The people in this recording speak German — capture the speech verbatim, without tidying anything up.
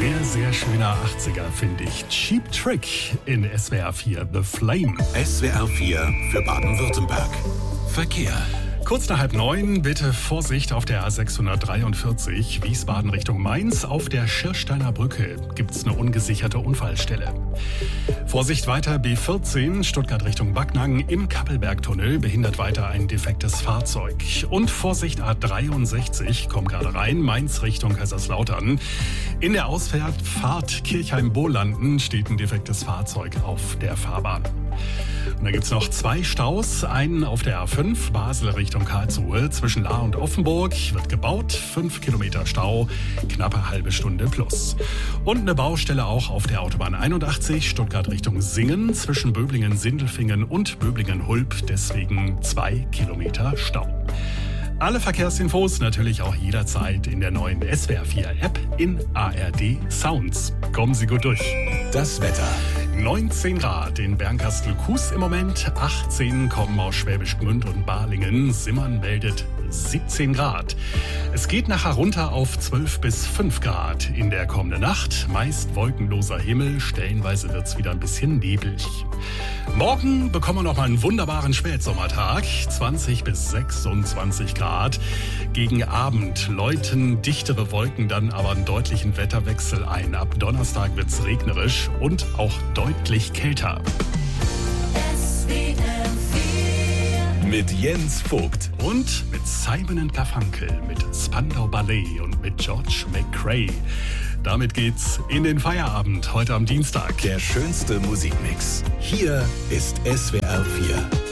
Sehr, sehr schöner achtziger, finde ich. Cheap Trick in S W R vier, The Flame. S W R vier für Baden-Württemberg. Verkehr. Kurz nach halb neun, bitte Vorsicht auf der A sechshundertdreiundvierzig, Wiesbaden Richtung Mainz. Auf der Schirsteiner Brücke gibt es eine ungesicherte Unfallstelle. Vorsicht weiter B vierzehn, Stuttgart Richtung Backnang. Im Kappelbergtunnel behindert weiter ein defektes Fahrzeug. Und Vorsicht A dreiundsechzig, kommt gerade rein, Mainz Richtung Kaiserslautern. In der Ausfahrt Kirchheim-Bohlanden steht ein defektes Fahrzeug auf der Fahrbahn. Und da gibt es noch zwei Staus, einen auf der A fünf, Basel Richtung Karlsruhe, zwischen Lahr und Offenburg, wird gebaut, fünf Kilometer Stau, knappe halbe Stunde plus. Und eine Baustelle auch auf der Autobahn einundachtzig, Stuttgart Richtung Singen, zwischen Böblingen-Sindelfingen und Böblingen-Hulp, deswegen zwei Kilometer Stau. Alle Verkehrsinfos natürlich auch jederzeit in der neuen S W R vier App in A R D Sounds. Kommen Sie gut durch. Das Wetter. neunzehn Grad in Bernkastel-Kues im Moment, achtzehn kommen aus Schwäbisch Gmünd und Balingen. Simmern meldet siebzehn Grad. Es geht nachher runter auf zwölf bis fünf Grad in der kommenden Nacht. Meist wolkenloser Himmel, stellenweise wird es wieder ein bisschen neblig. Morgen bekommen wir noch mal einen wunderbaren Spätsommertag, zwanzig bis sechsundzwanzig Grad. Gegen Abend läuten dichtere Wolken dann aber einen deutlichen Wetterwechsel ein. Ab Donnerstag wird es regnerisch und auch deutlich kälter. Mit Jens Vogt. Und mit Simon and Garfunkel, mit Spandau Ballet und mit George McRae. Damit geht's in den Feierabend heute am Dienstag. Der schönste Musikmix. Hier ist S W R vier.